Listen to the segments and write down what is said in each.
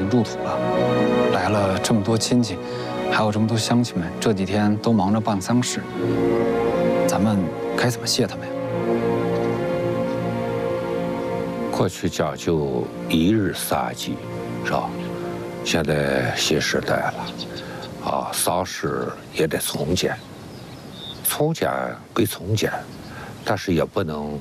经入土了，来了这么多亲戚，还有这么多乡亲们，这几天都忙着办丧事，咱们该怎么谢他们呀？ 过去讲究一日3祭，是吧？现在新时代了，啊，丧事也得从简，从简归从简，但是也不能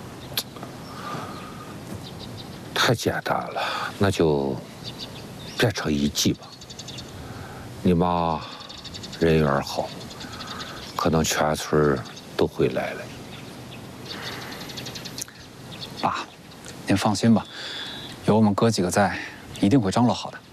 太简单了，那就变成1祭吧。你妈人缘好，可能全村都会来了。 爸，您放心吧，有我们哥几个在，一定会张罗好的。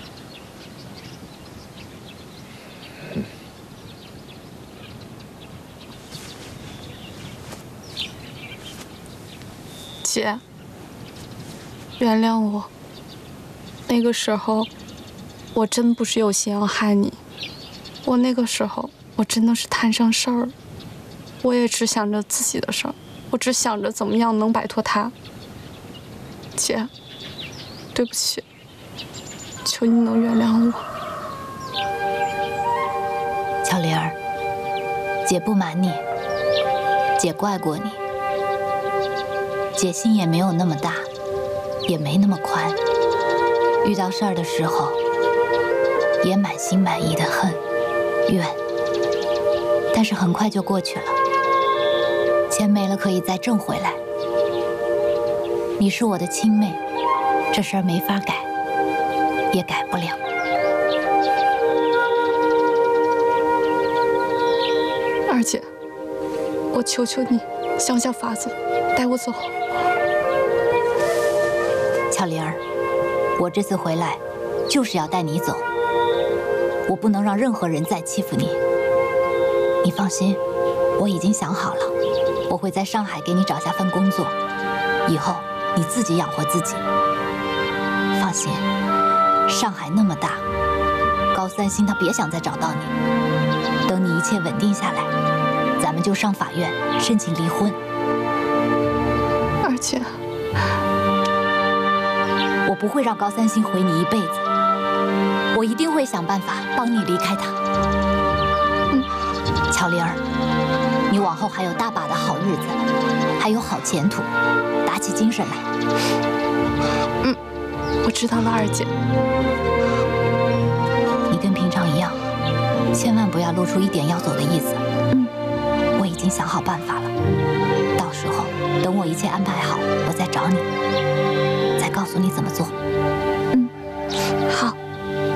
姐，原谅我。那个时候，我真不是有心要害你。那个时候，我真的是摊上事儿了。我也只想着自己的事儿，我只想着怎么样能摆脱他。姐，对不起，求你能原谅我。 巧玲儿，姐不瞒你，姐怪过你。姐心也没有那么大，也没那么宽。遇到事儿的时候，也满心满意的恨、怨，但是很快就过去了。钱没了可以再挣回来。你是我的亲妹，这事儿没法改，也改不了。 二姐，我求求你，想想法子，带我走。 巧玲儿，我这次回来就是要带你走，我不能让任何人再欺负你。你放心，我已经想好了，我会在上海给你找下份工作，以后你自己养活自己。放心，上海那么大，高三星他别想再找到你。等你一切稳定下来，咱们就上法院申请离婚。 二姐， 我不会让高三星毁你一辈子，我一定会想办法帮你离开他。巧玲儿，你往后还有大把的好日子，还有好前途，打起精神来。 我知道了，二姐。 你跟平常一样，千万不要露出一点要走的意思。我已经想好办法了，到时候等我一切安排好，我再找你，再告诉你怎么做。